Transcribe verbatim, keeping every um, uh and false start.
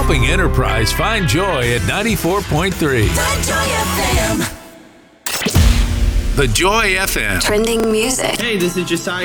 helping enterprise find joy at ninety-four point three. The Joy F M. The Joy F M. Trending music. Hey, this is Josiah